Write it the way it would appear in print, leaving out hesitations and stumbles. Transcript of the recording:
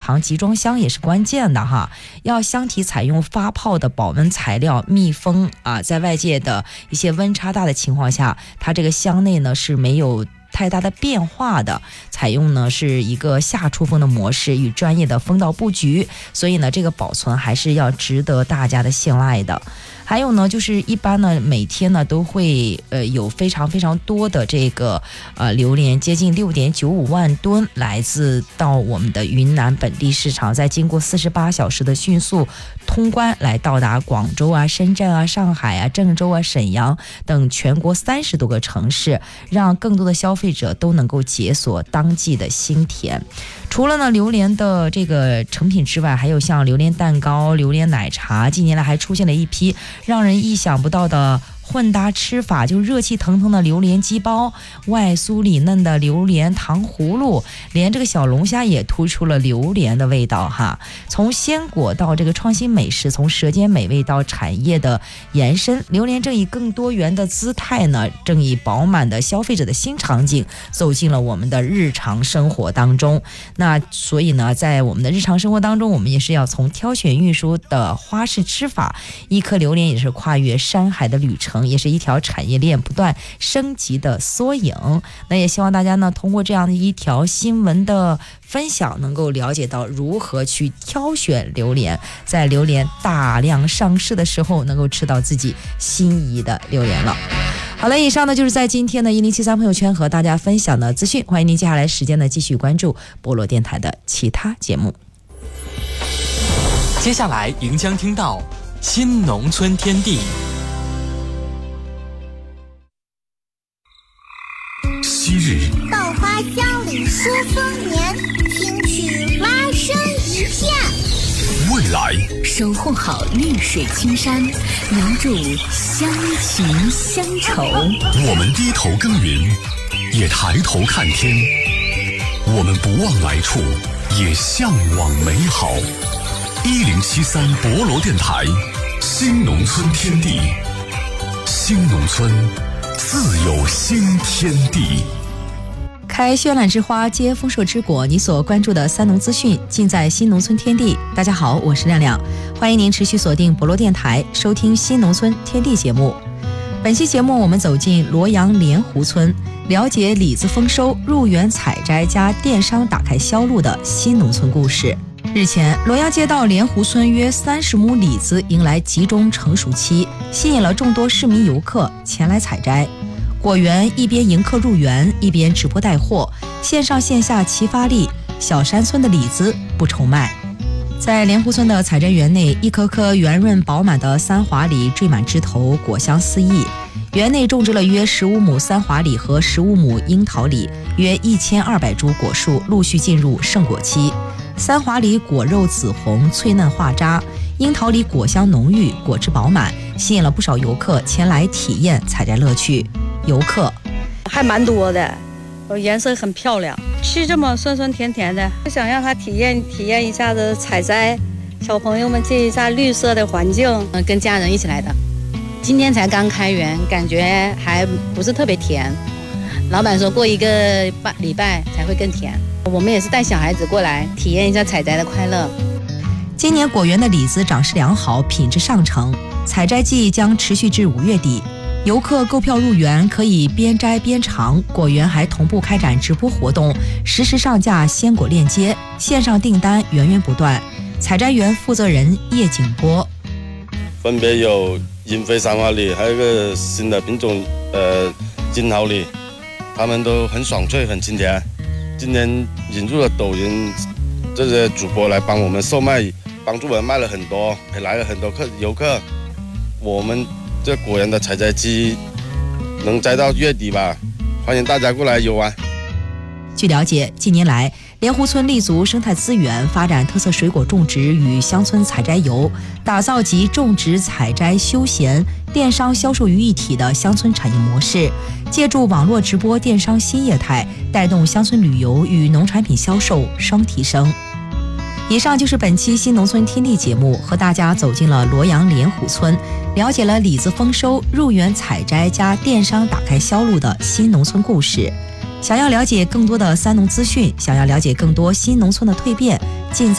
藏集装箱也是关键的哈，要箱体采用发泡的保温材料密封啊，在外界的一些温差大的情况下，它这个箱内呢是没有太大的变化的，采用呢是一个下出风的模式与专业的风道布局，所以呢这个保存还是要值得大家的信赖的。还有呢，就是一般呢每天呢都会有非常非常多的这个榴莲，接近6.95万吨来自到我们的云南本地市场，在经过48小时的迅速通关来到达广州啊、深圳啊、上海啊、郑州啊、沈阳等全国30多个城市，让更多的消费者都能够解锁当季的心甜。除了呢榴莲的这个成品之外，还有像榴莲蛋糕、榴莲奶茶，近年来还出现了一批让人意想不到的混搭吃法，就热气腾腾的榴莲鸡包，外酥里嫩的榴莲糖葫芦，连这个小龙虾也突出了榴莲的味道哈。从鲜果到这个创新美食，从舌尖美味到产业的延伸，榴莲正以更多元的姿态呢，正以饱满的消费者的新场景走进了我们的日常生活当中。那所以呢，在我们的日常生活当中，我们也是要从挑选运输的花式吃法，一颗榴莲也是跨越山海的旅程，也是一条产业链不断升级的缩影。那也希望大家呢通过这样的一条新闻的分享，能够了解到如何去挑选榴莲，在榴莲大量上市的时候能够吃到自己心仪的榴莲了。好了，以上呢就是在今天的1073朋友圈和大家分享的资讯，欢迎您接下来时间呢继续关注菠萝电台的其他节目。 接下来您将听到新农村天地。 昔日稻花香里说丰年，听取蛙声一片。 未来守护好绿水青山，留住乡情乡愁。 我们低头耕耘，也抬头看天。我们不忘来处，也向往美好。1073博罗电台，新农村天地，新农村自有新天地。 开绚烂之花，结丰硕之果，你所关注的三农资讯尽在新农村天地。大家好，我是亮亮，欢迎您持续锁定博罗电台，收听新农村天地节目。本期节目我们走进罗阳莲湖村，了解李子丰收、入园采摘加电商打开销路的新农村故事。日前，罗阳街道莲湖村约30亩李子迎来集中成熟期，吸引了众多市民游客前来采摘。果园一边迎客入园，一边直播带货，线上线下齐发力，小山村的李子不愁卖。在莲湖村的采摘园内，一颗颗圆润饱满的三华李缀满枝头，果香四溢。园内种植了约15亩三华李和15亩樱桃李，约1200株果树陆续进入盛果期。三华李果肉紫红，脆嫩化渣；樱桃李果香浓郁，果汁饱满，吸引了不少游客前来体验采摘乐趣。游客还蛮多的，颜色很漂亮，吃这么酸酸甜甜的，想让他体验一下子采摘，小朋友们见一下绿色的环境。 跟家人一起来的，今天才刚开园，感觉还不是特别甜，老板说过一个礼拜才会更甜。我们也是带小孩子过来体验一下采摘的快乐。 今年果园的李子长势良好，品质上乘，采摘季将持续至5月底。游客购票入园可以边摘边尝，果园还同步开展直播活动，实时上架鲜果链接，线上订单源源不断。采摘园负责人叶景波， 分别有银飞三华李，还有一个新的品种金桃李，它们都很爽脆很清甜。今年引入了抖音这些主播来帮我们售卖，帮助我们卖了很多，也来了很多游客。我们这果园的采摘期能摘到月底吧，欢迎大家过来游玩。 据了解，近年来莲湖村立足生态资源，发展特色水果种植与乡村采摘游，打造集种植、采摘、休闲、电商销售于一体的乡村产业模式，借助网络直播电商新业态，带动乡村旅游与农产品销售双提升。以上就是本期新农村天地节目，和大家走进了罗阳莲湖村，了解了李子丰收、入园采摘加电商打开销路的新农村故事。想要了解更多的三农资讯，想要了解更多新农村的蜕变，尽在